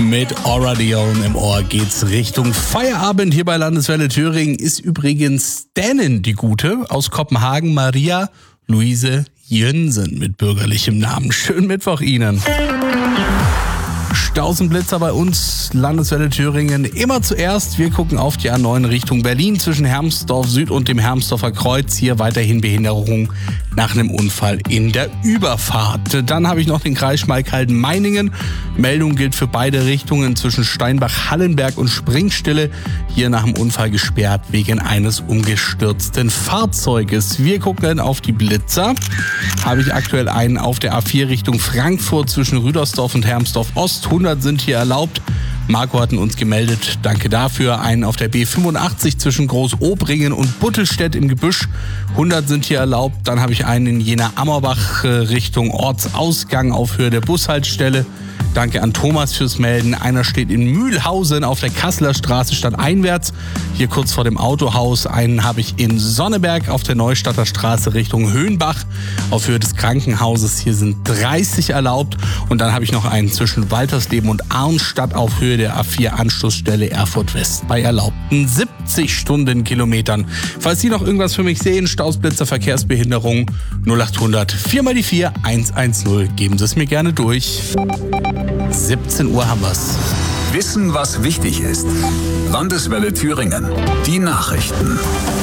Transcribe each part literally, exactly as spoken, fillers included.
Mit Aura Dion im Ohr geht's Richtung Feierabend. Hier bei Landeswelle Thüringen ist übrigens Dänin die Gute aus Kopenhagen, Maria Louise Jönsen mit bürgerlichem Namen. Schönen Mittwoch Ihnen. Stausenblitzer bei uns, Landeswelle Thüringen. Immer zuerst, wir gucken auf die A neun Richtung Berlin zwischen Hermsdorf Süd und dem Hermsdorfer Kreuz. Hier weiterhin Behinderung nach einem Unfall in der Überfahrt. Dann habe ich noch den Kreis Schmalkalden-Meiningen. Meldung gilt für beide Richtungen zwischen Steinbach-Hallenberg und Springstille. Hier nach dem Unfall gesperrt wegen eines umgestürzten Fahrzeuges. Wir gucken auf die Blitzer. Habe ich aktuell einen auf der A vier Richtung Frankfurt zwischen Rüdersdorf und Hermsdorf Ost. hundert sind hier erlaubt. Marco hatten uns gemeldet, danke dafür. Einen auf der B fünfundachtzig zwischen Großobringen und Buttelstedt im Gebüsch. hundert sind hier erlaubt. Dann habe ich einen in Jena-Ammerbach Richtung Ortsausgang auf Höhe der Bushaltestelle. Danke an Thomas fürs Melden. Einer steht in Mühlhausen auf der Kasseler Straße stadteinwärts. Hier kurz vor dem Autohaus. Einen habe ich in Sonneberg auf der Neustadter Straße Richtung Höhenbach auf Höhe des Krankenhauses. Hier sind dreißig erlaubt. Und dann habe ich noch einen zwischen Waltersleben und Arnstadt auf Höhe der A vier Anschlussstelle Erfurt West bei erlaubten siebzig Stundenkilometern. Falls Sie noch irgendwas für mich sehen, Stausblitzer, Verkehrsbehinderung, null acht hundert vier mal die vier eins eins null. Geben Sie es mir gerne durch. siebzehn Uhr haben wir's. Wissen, was wichtig ist. Landeswelle Thüringen. Die Nachrichten.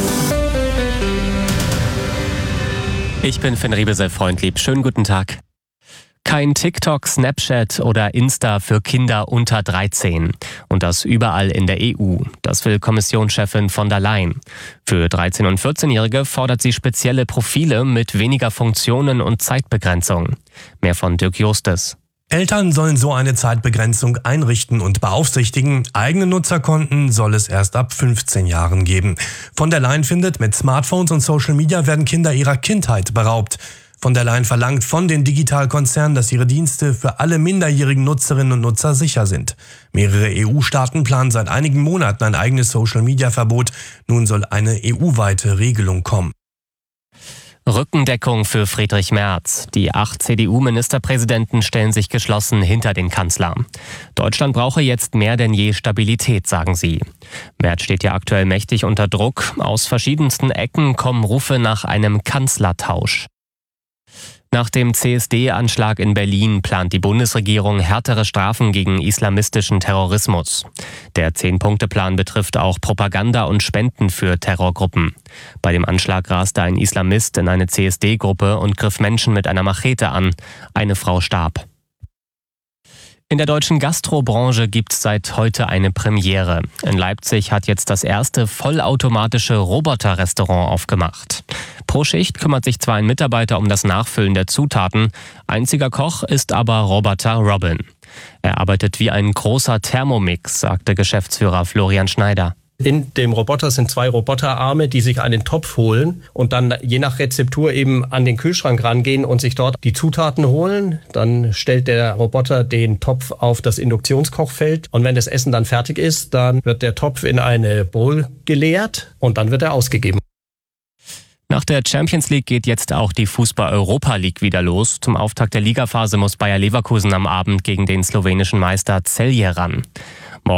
Ich bin Finn Riebesel-Freundlieb. Schönen guten Tag. Kein TikTok, Snapchat oder Insta für Kinder unter dreizehn. Und das überall in der E U. Das will Kommissionschefin von der Leyen. Für dreizehn- und vierzehnjährige fordert sie spezielle Profile mit weniger Funktionen und Zeitbegrenzung. Mehr von Dirk Justes. Eltern sollen so eine Zeitbegrenzung einrichten und beaufsichtigen. Eigene Nutzerkonten soll es erst ab fünfzehn Jahren geben. Von der Leyen findet, mit Smartphones und Social Media werden Kinder ihrer Kindheit beraubt. Von der Leyen verlangt von den Digitalkonzernen, dass ihre Dienste für alle minderjährigen Nutzerinnen und Nutzer sicher sind. Mehrere E U-Staaten planen seit einigen Monaten ein eigenes Social-Media-Verbot. Nun soll eine E U-weite Regelung kommen. Rückendeckung für Friedrich Merz. Die acht C D U-Ministerpräsidenten stellen sich geschlossen hinter den Kanzler. Deutschland brauche jetzt mehr denn je Stabilität, sagen sie. Merz steht ja aktuell mächtig unter Druck. Aus verschiedensten Ecken kommen Rufe nach einem Kanzlertausch. Nach dem C S D-Anschlag in Berlin plant die Bundesregierung härtere Strafen gegen islamistischen Terrorismus. Der Zehn-Punkte-Plan betrifft auch Propaganda und Spenden für Terrorgruppen. Bei dem Anschlag raste ein Islamist in eine C S D-Gruppe und griff Menschen mit einer Machete an. Eine Frau starb. In der deutschen Gastrobranche gibt es seit heute eine Premiere. In Leipzig hat jetzt das erste vollautomatische Roboter-Restaurant aufgemacht. Pro Schicht kümmert sich zwar ein Mitarbeiter um das Nachfüllen der Zutaten, einziger Koch ist aber Roboter Robin. Er arbeitet wie ein großer Thermomix, sagte Geschäftsführer Florian Schneider. In dem Roboter sind zwei Roboterarme, die sich einen Topf holen und dann je nach Rezeptur eben an den Kühlschrank rangehen und sich dort die Zutaten holen. Dann stellt der Roboter den Topf auf das Induktionskochfeld und wenn das Essen dann fertig ist, dann wird der Topf in eine Bowl geleert und dann wird er ausgegeben. Nach der Champions League geht jetzt auch die Fußball-Europa League wieder los. Zum Auftakt der Ligaphase muss Bayer Leverkusen am Abend gegen den slowenischen Meister Celje ran.